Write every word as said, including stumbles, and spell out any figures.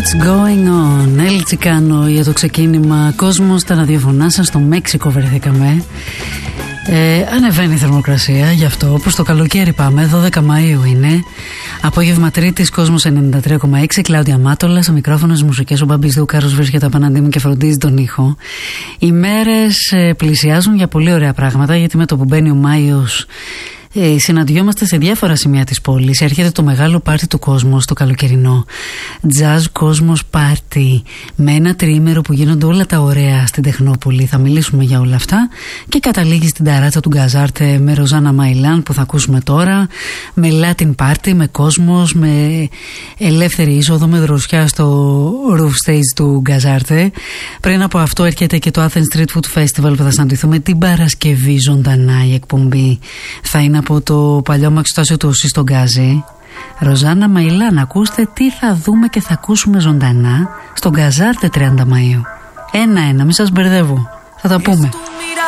What's going on? Έλτσι κάνω για το ξεκίνημα. Κόσμος, τα ραδιοφωνά σας, στο Μέξικο βρεθήκαμε. Ε, ανεβαίνει η θερμοκρασία, γι' αυτό προς το καλοκαίρι πάμε. δώδεκα Μαΐου είναι. Απόγευμα Τρίτης, Κόσμος ενενήντα τρία κόμμα έξι. Κλάουδια Μάτολα, στο μικρόφωνο στις μουσικές. Ο Μπαμπής Δούκαρος βρίσκεται απέναντί μου και φροντίζει τον ήχο. Οι μέρες ε, πλησιάζουν για πολύ ωραία πράγματα, γιατί με το που μπαίνει ο Μάιος Ε, συναντιόμαστε σε διάφορα σημεία της πόλης. Έρχεται το μεγάλο πάρτι του κόσμου το καλοκαιρινό. Jazz Κόσμος Πάρτι. Με ένα τριήμερο που γίνονται όλα τα ωραία στην Τεχνόπολη. Θα μιλήσουμε για όλα αυτά. Και καταλήγει στην ταράτσα του Γκαζάρτε με Ροζάνα Μαϊλάν που θα ακούσουμε τώρα. Με Latin Party, με κόσμος, με ελεύθερη είσοδο, με δροσιά στο roof stage του Γκαζάρτε. Πριν από αυτό έρχεται και το Athens Street Food Festival που θα συναντηθούμε την Παρασκευή ζωντανά. Η εκπομπή θα είναι από το παλιό μαξιτάσιο του Οσί στον Γκάζι. Ροζάνα Μαϊλάν, ακούστε τι θα δούμε και θα ακούσουμε ζωντανά στον Γκαζάρτε τριάντα Μαΐου. Ένα-ένα, μην σας μπερδεύω. Θα τα πούμε.